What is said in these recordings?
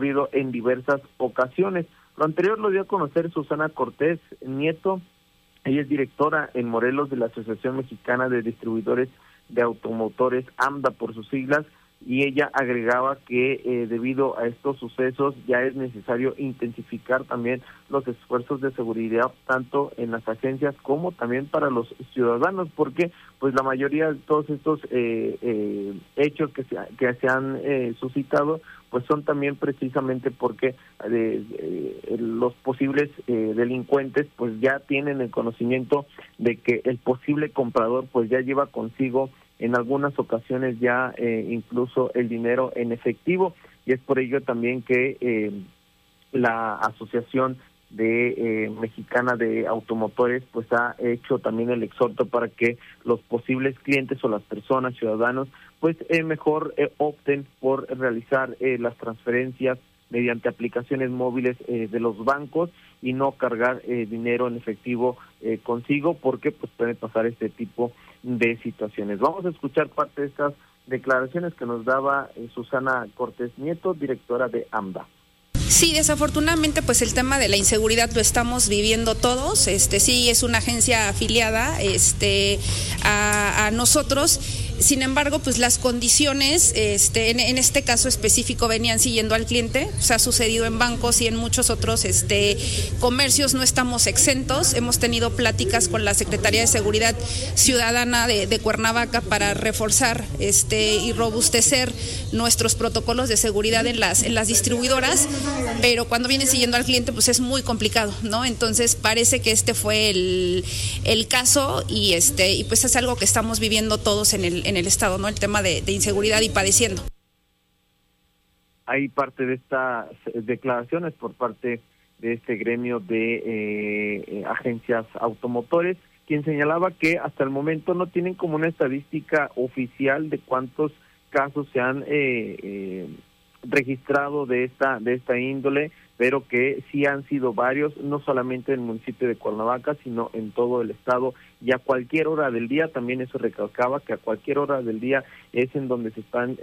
ocurrido en diversas ocasiones. Lo anterior lo dio a conocer Susana Cortés Nieto. Ella es directora en Morelos de la Asociación Mexicana de Distribuidores de Automotores, AMDA por sus siglas, y ella agregaba que debido a estos sucesos ya es necesario intensificar también los esfuerzos de seguridad tanto en las agencias como también para los ciudadanos, porque pues la mayoría de todos estos hechos que se han suscitado pues son también precisamente porque los posibles delincuentes pues ya tienen el conocimiento de que el posible comprador pues ya lleva consigo en algunas ocasiones ya incluso el dinero en efectivo, y es por ello también que la Asociación Mexicana de Automotores pues ha hecho también el exhorto para que los posibles clientes o las personas, ciudadanos, pues mejor opten por realizar las transferencias mediante aplicaciones móviles de los bancos y no cargar dinero en efectivo consigo, porque pues puede pasar este tipo de situaciones. Vamos a escuchar parte de estas declaraciones que nos daba Susana Cortés Nieto, directora de AMDA. Sí, desafortunadamente pues el tema de la inseguridad lo estamos viviendo todos. Sí es una agencia afiliada a nosotros. Sin embargo, pues las condiciones en este caso específico venían siguiendo al cliente. O sea, ha sucedido en bancos y en muchos otros comercios, no estamos exentos. Hemos tenido pláticas con la Secretaría de Seguridad Ciudadana de Cuernavaca para reforzar y robustecer nuestros protocolos de seguridad en las distribuidoras, pero cuando viene siguiendo al cliente pues es muy complicado, ¿no? Entonces parece que fue el caso y pues es algo que estamos viviendo todos en el estado, ¿no? El tema de inseguridad y padeciendo. Hay parte de estas declaraciones por parte de este gremio de agencias automotores, quien señalaba que hasta el momento no tienen como una estadística oficial de cuántos casos se han registrado de esta índole, pero que sí han sido varios, no solamente en el municipio de Cuernavaca, sino en todo el estado, y a cualquier hora del día, también eso recalcaba, que a cualquier hora del día es en donde se están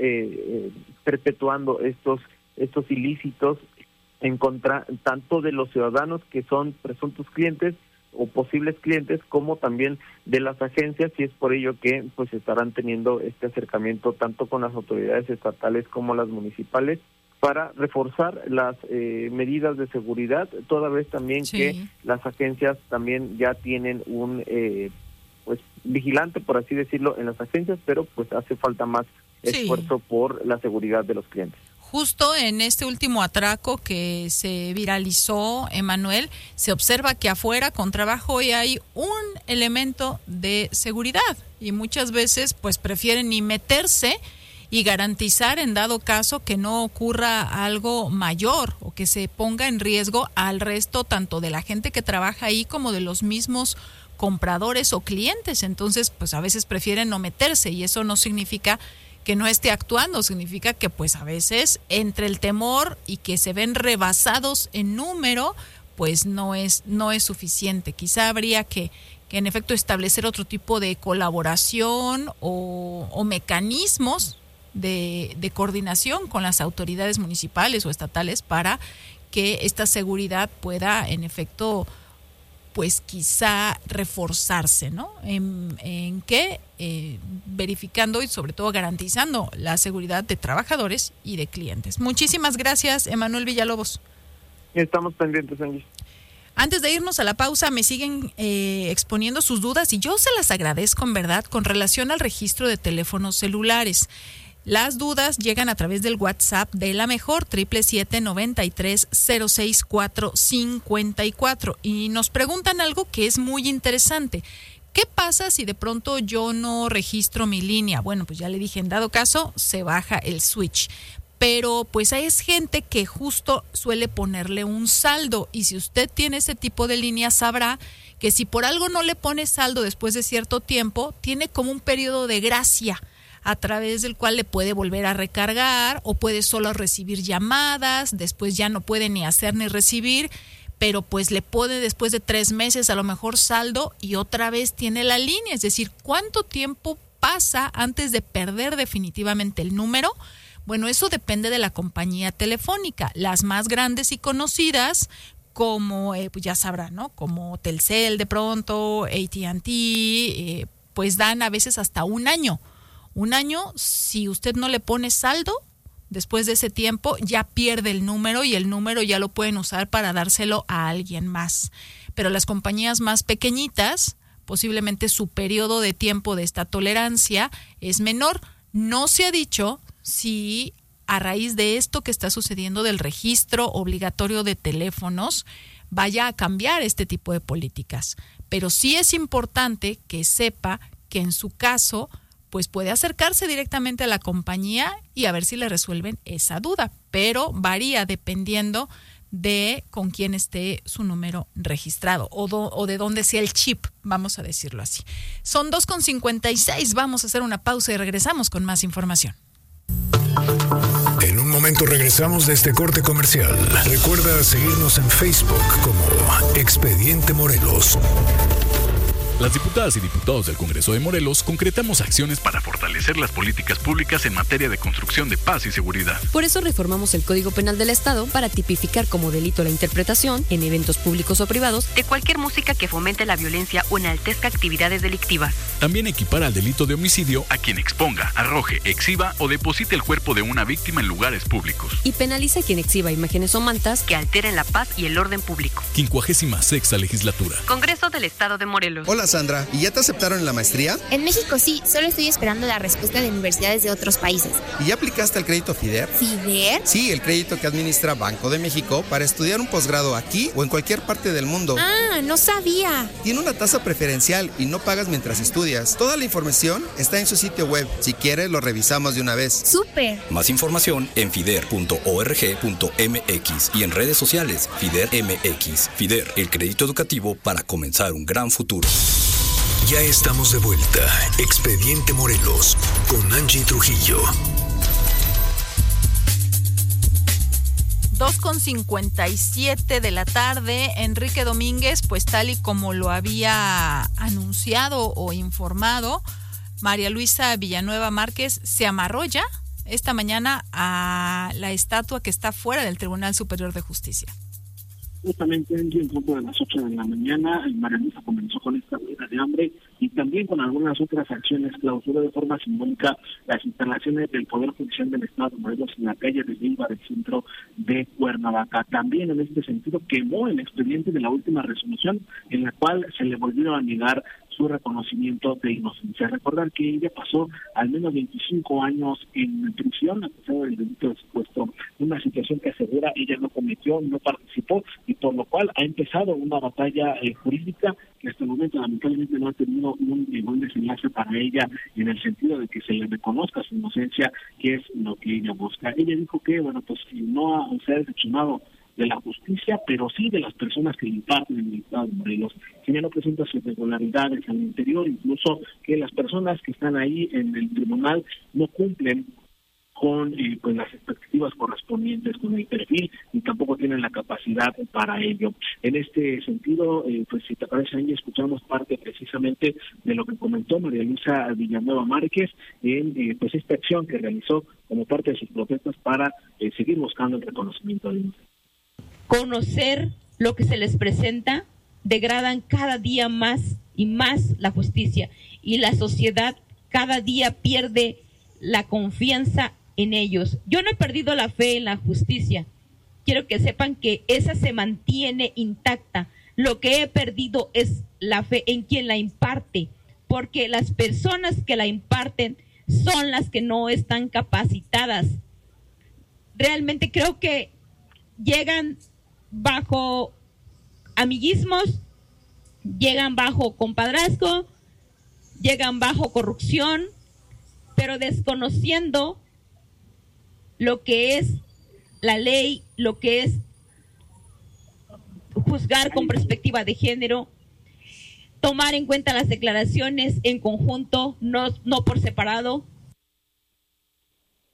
perpetuando estos ilícitos en contra tanto de los ciudadanos que son presuntos clientes o posibles clientes, como también de las agencias, y es por ello que pues estarán teniendo este acercamiento tanto con las autoridades estatales como las municipales para reforzar las medidas de seguridad, toda vez también sí, que las agencias también ya tienen un pues vigilante, por así decirlo, en las agencias, pero pues hace falta más esfuerzo por la seguridad de los clientes. Justo en este último atraco que se viralizó, Emanuel, se observa que afuera con trabajo hoy hay un elemento de seguridad y muchas veces pues prefieren ni meterse y garantizar en dado caso que no ocurra algo mayor o que se ponga en riesgo al resto tanto de la gente que trabaja ahí como de los mismos compradores o clientes. Entonces pues a veces prefieren no meterse y eso no significa que no esté actuando, significa que pues a veces entre el temor y que se ven rebasados en número, pues no es suficiente. Quizá habría que en efecto establecer otro tipo de colaboración o mecanismos de coordinación con las autoridades municipales o estatales para que esta seguridad pueda en efecto pues quizá reforzarse, ¿no? ¿En qué? Verificando y sobre todo garantizando la seguridad de trabajadores y de clientes. Muchísimas gracias, Emanuel Villalobos. Estamos pendientes, Angie. Antes de irnos a la pausa, me siguen exponiendo sus dudas y yo se las agradezco en verdad con relación al registro de teléfonos celulares. Las dudas llegan a través del WhatsApp de La Mejor, 777-93-064-54. Y nos preguntan algo que es muy interesante. ¿Qué pasa si de pronto yo no registro mi línea? Bueno, pues ya le dije, en dado caso, se baja el switch. Pero pues hay gente que justo suele ponerle un saldo. Y si usted tiene ese tipo de línea, sabrá que si por algo no le pone saldo después de cierto tiempo, tiene como un periodo de gracia, a través del cual le puede volver a recargar o puede solo recibir llamadas, después ya no puede ni hacer ni recibir, pero pues le pone después de 3 meses a lo mejor saldo y otra vez tiene la línea. Es decir, ¿cuánto tiempo pasa antes de perder definitivamente el número? Bueno, eso depende de la compañía telefónica. Las más grandes y conocidas, como pues ya sabrán, ¿no? Como Telcel de pronto, AT&T, pues dan a veces hasta un año. Un año, si usted no le pone saldo, después de ese tiempo ya pierde el número y el número ya lo pueden usar para dárselo a alguien más. Pero las compañías más pequeñitas, posiblemente su periodo de tiempo de esta tolerancia es menor. No se ha dicho si a raíz de esto que está sucediendo del registro obligatorio de teléfonos vaya a cambiar este tipo de políticas. Pero sí es importante que sepa que en su caso pues puede acercarse directamente a la compañía y a ver si le resuelven esa duda, pero varía dependiendo de con quién esté su número registrado o de dónde sea el chip, vamos a decirlo así. Son 2:56, vamos a hacer una pausa y regresamos con más información. En un momento regresamos de este corte comercial. Recuerda seguirnos en Facebook como Expediente Morelos. Las diputadas y diputados del Congreso de Morelos concretamos acciones para fortalecer las políticas públicas en materia de construcción de paz y seguridad. Por eso reformamos el Código Penal del Estado para tipificar como delito la interpretación, en eventos públicos o privados, de cualquier música que fomente la violencia o enaltezca actividades delictivas. También equipara al delito de homicidio a quien exponga, arroje, exhiba o deposite el cuerpo de una víctima en lugares públicos. Y penaliza a quien exhiba imágenes o mantas que alteren la paz y el orden público. 56ª Legislatura. Congreso del Estado de Morelos. Hola Sandra, ¿y ya te aceptaron en la maestría? En México sí, solo estoy esperando la respuesta de universidades de otros países. ¿Y ya aplicaste al crédito FIDER? ¿FIDER? Sí, el crédito que administra Banco de México para estudiar un posgrado aquí o en cualquier parte del mundo. Ah, no sabía. Tiene una tasa preferencial y no pagas mientras estudias. Toda la información está en su sitio web. Si quieres, lo revisamos de una vez. ¡Súper! Más información en fider.org.mx y en redes sociales FIDER MX. FIDER, el crédito educativo para comenzar un gran futuro. Ya estamos de vuelta. Expediente Morelos con Angie Trujillo. 2:57 de la tarde, Enrique Domínguez, pues tal y como lo había anunciado o informado, María Luisa Villanueva Márquez se amarró ya esta mañana a la estatua que está fuera del Tribunal Superior de Justicia. Justamente en punto de las 8 de la mañana, María Luisa comenzó con esta huelga de hambre y también con algunas otras acciones. Clausuró de forma simbólica las instalaciones del Poder Judicial del Estado de Morelos en la calle de Leiva del centro de Cuernavaca. También en este sentido quemó el expediente de la última resolución en la cual se le volvieron a negar su reconocimiento de inocencia. Recordar que ella pasó al menos 25 años en prisión acusada del delito de secuestro, una situación que asegura ella no cometió, no participó y por lo cual ha empezado una batalla jurídica que hasta el momento lamentablemente no ha tenido un buen desenlace para ella en el sentido de que se le reconozca su inocencia, que es lo que ella busca. Ella dijo que, bueno, pues no se ha decepcionado de la justicia, pero sí de las personas que le imparten en el Estado de Morelos. Señaló presentas irregularidades al interior, incluso que las personas que están ahí en el tribunal no cumplen con pues las expectativas correspondientes con el perfil y tampoco tienen la capacidad para ello. En este sentido, pues si te parece, ahí escuchamos parte precisamente de lo que comentó María Luisa Villanueva Márquez en pues esta acción que realizó como parte de sus protestas para seguir buscando el reconocimiento de inocencia. Conocer lo que se les presenta, degradan cada día más y más la justicia y la sociedad cada día pierde la confianza en ellos. Yo no he perdido la fe en la justicia. Quiero que sepan que esa se mantiene intacta. Lo que he perdido es la fe en quien la imparte, porque las personas que la imparten son las que no están capacitadas. Realmente creo que llegan bajo amiguismos, llegan bajo compadrazgo, llegan bajo corrupción, pero desconociendo lo que es la ley, lo que es juzgar con perspectiva de género, tomar en cuenta las declaraciones en conjunto, no por separado.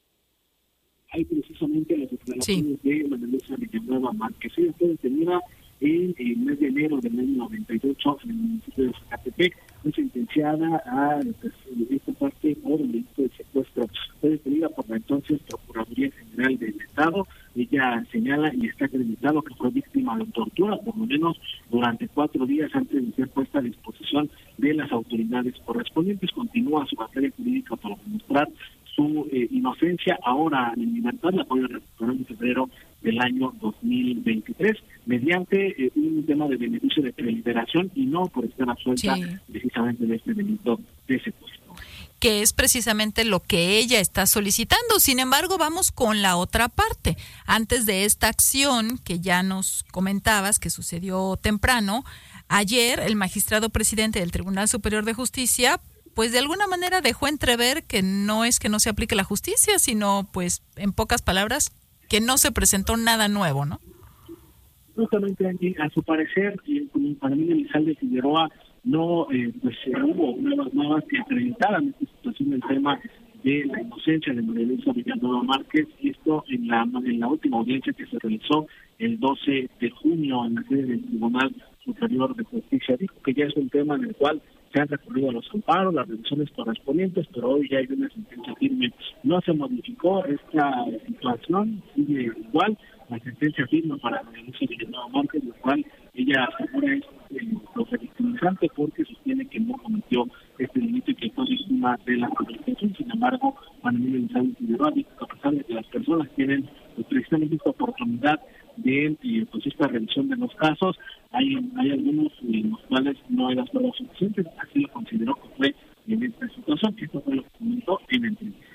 Hay precisamente las declaraciones de María Luisa Villanueva Márquez. Ella fue detenida en el mes de enero del año 98 en el municipio de Zacatepec. Fue sentenciada a esta parte por el delito de secuestro. Fue detenida por la entonces Procuraduría General del Estado. Ella señala y está acreditado que fue víctima de tortura, por lo menos durante 4 días antes de ser puesta a disposición de las autoridades correspondientes. Continúa su batalla jurídica para demostrar su inocencia. Ahora en libertad la puede recuperar en febrero del año 2023 mediante un tema de beneficio de preliberación y no por estar absuelta precisamente de este delito de secuestro, que es precisamente lo que ella está solicitando. Sin embargo, vamos con la otra parte. Antes de esta acción que ya nos comentabas, que sucedió temprano, ayer el magistrado presidente del Tribunal Superior de Justicia, pues de alguna manera dejó entrever que no es que no se aplique la justicia, sino, pues, en pocas palabras, que no se presentó nada nuevo, ¿no? Justamente, Angie, a su parecer, para mí Elizalde Figueroa no hubo nuevas que acreditaran esta situación del tema de la inocencia de María Luisa Villanueva Márquez, y esto en la última audiencia que se realizó el 12 de junio en la sede del Tribunal Superior de Justicia. Dijo que ya es un tema en el cual se han recurrido a los amparos, las revisiones correspondientes, pero hoy ya hay una sentencia firme. No se modificó esta situación, sigue igual. La sentencia firme para María Luisa Villanueva Márquez, la cual ella asegura es lo revictimizante porque sostiene que no cometió este delito y que fue víctima de la comunicación. Sin embargo, Manuel Elizalde Figueroa dijo que a pesar de que las personas tienen precisamente esta oportunidad de esta revisión de los casos, hay algunos en los cuales no hay las pruebas suficientes, así lo consideró que fue en esta situación. Esto fue lo que comentó en entrevista.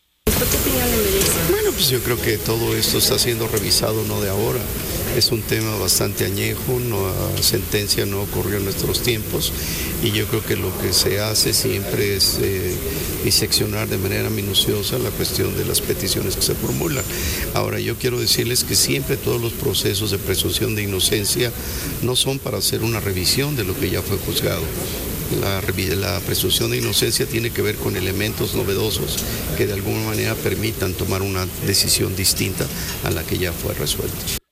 Bueno, pues yo creo que todo esto está siendo revisado no de ahora. Es un tema bastante añejo, la sentencia no ocurrió en nuestros tiempos y yo creo que lo que se hace siempre es diseccionar de manera minuciosa la cuestión de las peticiones que se formulan. Ahora, yo quiero decirles que siempre todos los procesos de presunción de inocencia no son para hacer una revisión de lo que ya fue juzgado. La presunción de inocencia tiene que ver con elementos novedosos que de alguna manera permitan tomar una decisión distinta a la que ya fue resuelta.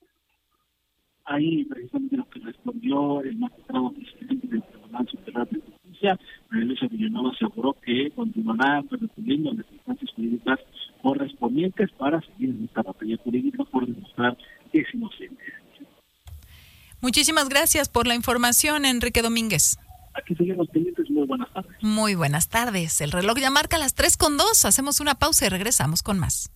Ahí precisamente lo que respondió el magistrado presidente del Tribunal Superior de Justicia, María Luisa Villanueva, aseguró que continuará recurriendo a las instancias jurídicas correspondientes para seguir en esta batalla jurídica por demostrar que es inocente. Muchísimas gracias por la información, Enrique Domínguez. Aquí seguimos pendientes. Muy buenas tardes. Muy buenas tardes. El reloj ya marca las 3:02. Hacemos una pausa y regresamos con más.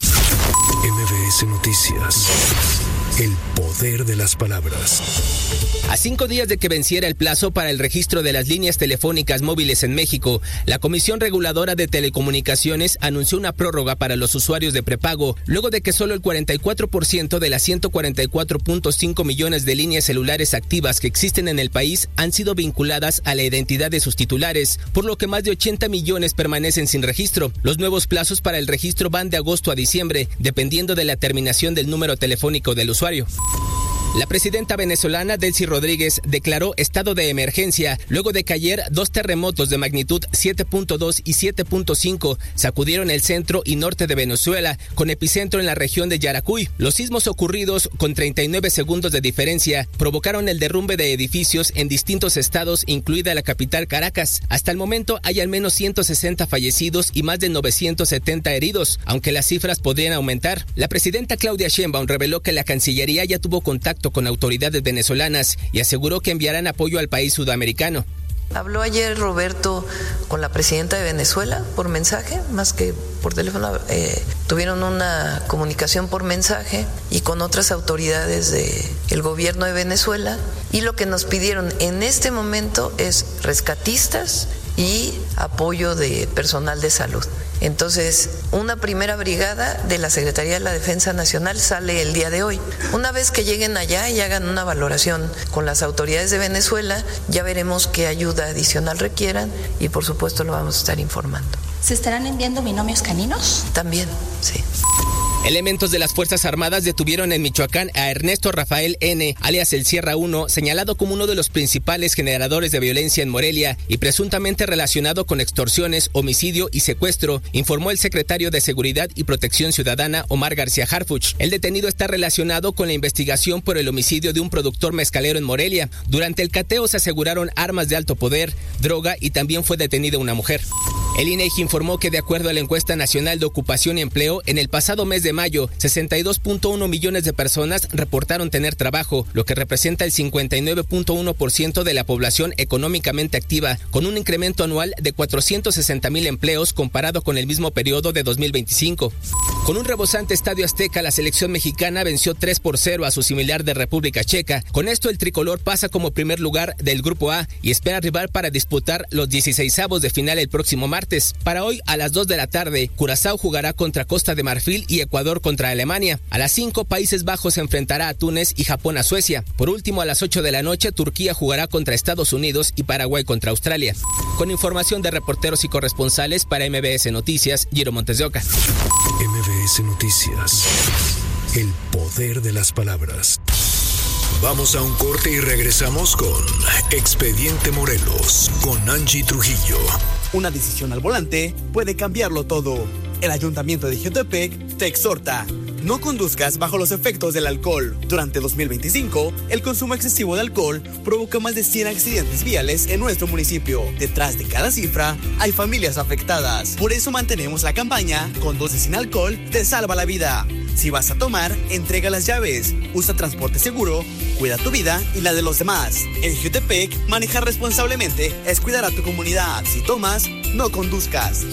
MBS Noticias. El poder de las palabras. A 5 días de que venciera el plazo para el registro de las líneas telefónicas móviles en México, la Comisión Reguladora de Telecomunicaciones anunció una prórroga para los usuarios de prepago, luego de que solo el 44% de las 144.5 millones de líneas celulares activas que existen en el país han sido vinculadas a la identidad de sus titulares, por lo que más de 80 millones permanecen sin registro. Los nuevos plazos para el registro van de agosto a diciembre, dependiendo de la terminación del número telefónico del usuario. La presidenta venezolana Delcy Rodríguez declaró estado de emergencia luego de que ayer 2 terremotos de magnitud 7.2 y 7.5 sacudieron el centro y norte de Venezuela, con epicentro en la región de Yaracuy. Los sismos ocurridos con 39 segundos de diferencia provocaron el derrumbe de edificios en distintos estados, incluida la capital Caracas. Hasta el momento hay al menos 160 fallecidos y más de 970 heridos, aunque las cifras podrían aumentar. La presidenta Claudia Sheinbaum reveló que la Cancillería ya tuvo contacto con autoridades venezolanas y aseguró que enviarán apoyo al país sudamericano. Habló ayer Roberto con la presidenta de Venezuela por mensaje, más que por teléfono. Tuvieron una comunicación por mensaje y con otras autoridades del gobierno de Venezuela, y lo que nos pidieron en este momento es rescatistas y apoyo de personal de salud. Entonces, una primera brigada de la Secretaría de la Defensa Nacional sale el día de hoy. Una vez que lleguen allá y hagan una valoración con las autoridades de Venezuela, ya veremos qué ayuda adicional requieran y por supuesto lo vamos a estar informando. ¿Se estarán enviando binomios caninos? También, sí. Elementos de las Fuerzas Armadas detuvieron en Michoacán a Ernesto Rafael N., alias el Sierra 1, señalado como uno de los principales generadores de violencia en Morelia y presuntamente relacionado con extorsiones, homicidio y secuestro, informó el secretario de Seguridad y Protección Ciudadana, Omar García Harfuch. El detenido está relacionado con la investigación por el homicidio de un productor mezcalero en Morelia. Durante el cateo se aseguraron armas de alto poder, droga y también fue detenida una mujer. El INEGI informó que de acuerdo a la encuesta nacional de ocupación y empleo, en el pasado mes de mayo, 62.1 millones de personas reportaron tener trabajo, lo que representa el 59.1% de la población económicamente activa, con un incremento anual de 460,000 empleos comparado con el mismo periodo de 2025. Con un rebosante Estadio Azteca, la selección mexicana venció 3-0 a su similar de República Checa. Con esto, el tricolor pasa como primer lugar del Grupo A y espera rival para disputar los 16avos de final el próximo martes. Para hoy, a las 2 de la tarde, Curazao jugará contra Costa de Marfil y Ecuador contra Alemania. A las 5, Países Bajos se enfrentará a Túnez y Japón a Suecia. Por último, a las 8 de la noche, Turquía jugará contra Estados Unidos y Paraguay contra Australia. Con información de reporteros y corresponsales para MBS Noticias, Giro Montes de Oca. MBS Noticias. El poder de las palabras. Vamos a un corte y regresamos con Expediente Morelos, con Angie Trujillo. Una decisión al volante puede cambiarlo todo. El Ayuntamiento de Jiotepec te exhorta: no conduzcas bajo los efectos del alcohol. Durante 2025, el consumo excesivo de alcohol provoca más de 100 accidentes viales en nuestro municipio. Detrás de cada cifra, hay familias afectadas. Por eso mantenemos la campaña Conduce sin alcohol, te salva la vida. Si vas a tomar, entrega las llaves, usa transporte seguro, cuida tu vida y la de los demás. En Jiotepec, manejar responsablemente es cuidar a tu comunidad. Si tomas, no conduzcas.